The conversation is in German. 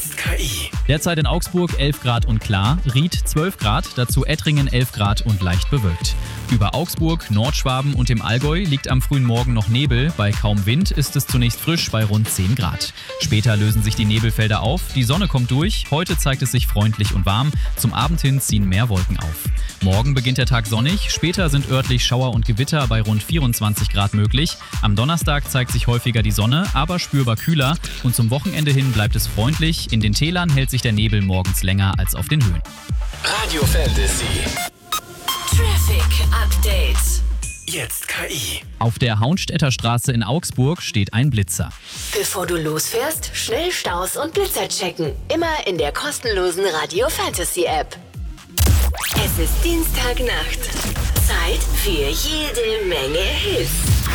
Jetzt KI. Derzeit in Augsburg 11 Grad und klar, Ried 12 Grad, dazu Ettringen 11 Grad und leicht bewölkt. Über Augsburg, Nordschwaben und dem Allgäu liegt am frühen Morgen noch Nebel. Bei kaum Wind ist es zunächst frisch bei rund 10 Grad. Später lösen sich die Nebelfelder auf, die Sonne kommt durch. Heute zeigt es sich freundlich und warm. Zum Abend hin ziehen mehr Wolken auf. Morgen beginnt der Tag sonnig, später sind örtlich Schauer und Gewitter bei rund 24 Grad möglich. Am Donnerstag zeigt sich häufiger die Sonne, aber spürbar kühler. Und zum Wochenende hin bleibt es freundlich. In den Tälern hält sich der Nebel morgens länger als auf den Höhen. Radio Fantasy. Traffic Update. Jetzt KI. Auf der Haunstädter Straße in Augsburg steht ein Blitzer. Bevor du losfährst, schnell Staus und Blitzer checken. Immer in der kostenlosen Radio Fantasy App. Es ist Dienstagnacht. Zeit für jede Menge Hits.